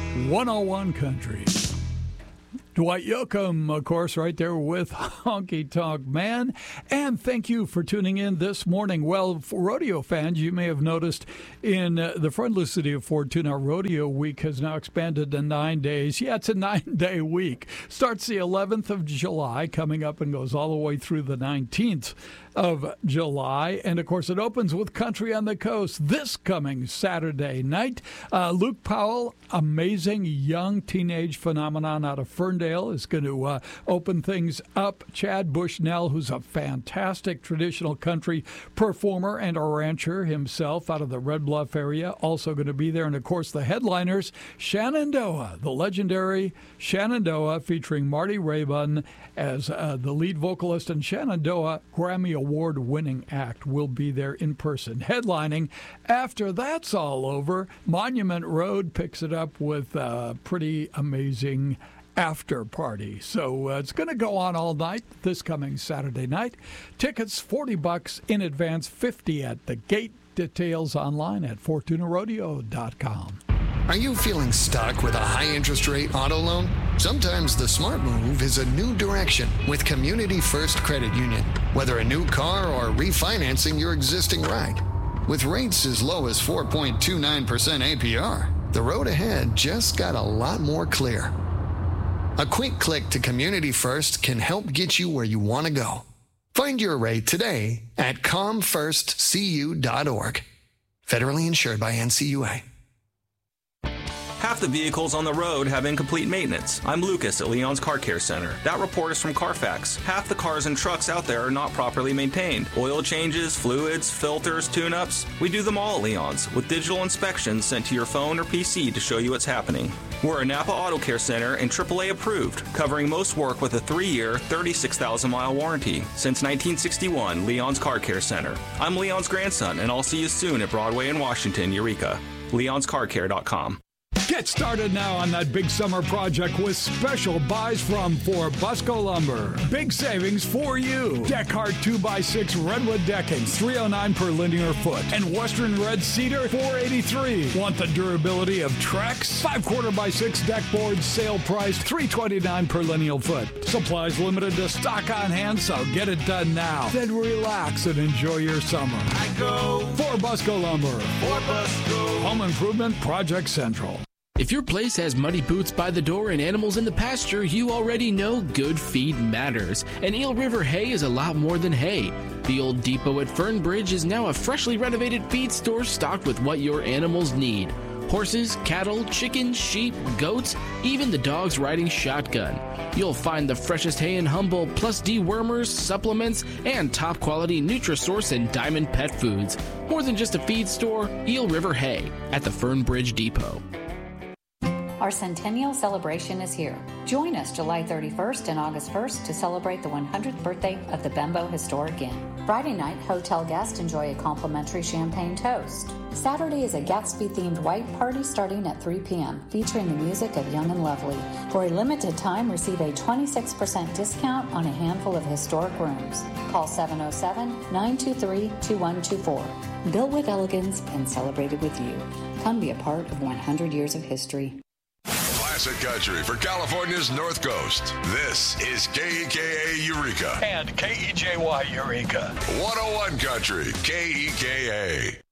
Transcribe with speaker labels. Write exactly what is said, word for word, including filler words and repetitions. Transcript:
Speaker 1: one oh one Country. Dwight Yoakam, of course, right there with Honky Tonk Man. And thank you for tuning in this morning. Well, for rodeo fans, you may have noticed in uh, the friendless city of Fortuna, Rodeo Week has now expanded to nine days. Yeah, it's a nine-day week. Starts the eleventh of July, coming up and goes all the way through the nineteenth of July. And, of course, it opens with Country on the Coast this coming Saturday night. Uh, Luke Powell, amazing young teenage phenomenon out of Ferndale, is going to uh, open things up. Chad Bushnell, who's a fantastic traditional country performer and a rancher himself out of the Red Bluff area, also going to be there. And, of course, the headliners, Shenandoah, the legendary Shenandoah, featuring Marty Raybon as uh, the lead vocalist, and Shenandoah Grammy Award-winning act will be there in person, headlining. After that's all over, Monument Road picks it up with a pretty amazing after party. So uh, it's going to go on all night this coming Saturday night. Tickets forty bucks in advance, fifty at the gate. Details online at fortuna rodeo dot com.
Speaker 2: Are you feeling stuck with a high-interest rate auto loan? Sometimes the smart move is a new direction with Community First Credit Union. Whether a new car or refinancing your existing ride. With rates as low as four point two nine percent A P R, the road ahead just got a lot more clear. A quick click to Community First can help get you where you want to go. Find your rate today at com first c u dot org. Federally insured by N C U A.
Speaker 3: Half the vehicles on the road have incomplete maintenance. I'm Lucas at Leon's Car Care Center. That report is from Carfax. Half the cars and trucks out there are not properly maintained. Oil changes, fluids, filters, tune-ups. We do them all at Leon's, with digital inspections sent to your phone or P C to show you what's happening. We're a Napa Auto Care Center and triple A approved, covering most work with a three-year, thirty-six thousand mile warranty. Since nineteen sixty-one, Leon's Car Care Center. I'm Leon's grandson, and I'll see you soon at Broadway in Washington, Eureka. leons car care dot com.
Speaker 1: Get started now on that big summer project with special buys from For Busco Lumber. Big savings for you. Deckhart two by six Redwood decking, three oh nine per linear foot. And Western Red Cedar, four eighty-three. Want the durability of Trex? five quarter by six deck boards, sale price, three twenty-nine per lineal foot. Supplies limited to stock on hand, so get it done now. Then relax and enjoy your summer.
Speaker 4: I go
Speaker 1: For Busco Lumber.
Speaker 4: For Busco.
Speaker 1: Home Improvement Project Central.
Speaker 5: If your place has muddy boots by the door and animals in the pasture, you already know good feed matters. And Eel River Hay is a lot more than hay. The old depot at Fernbridge is now a freshly renovated feed store stocked with what your animals need. Horses, cattle, chickens, sheep, goats, even the dogs riding shotgun. You'll find the freshest hay in Humboldt, plus dewormers, supplements, and top-quality Nutrisource and Diamond pet foods. More than just a feed store, Eel River Hay at the Fernbridge Depot.
Speaker 6: Our centennial celebration is here. Join us July thirty-first and August first to celebrate the one hundredth birthday of the Bembo Historic Inn. Friday night, hotel guests enjoy a complimentary champagne toast. Saturday is a Gatsby-themed white party starting at three p.m., featuring the music of Young and Lovely. For a limited time, receive a twenty-six percent discount on a handful of historic rooms. Call seven oh seven, nine two three, two one two four. Built with elegance and celebrated with you. Come be a part of one hundred years of history.
Speaker 7: Classic country for California's North Coast. This is K E K A Eureka.
Speaker 1: And K E J Y Eureka.
Speaker 7: one oh one Country, K E K A.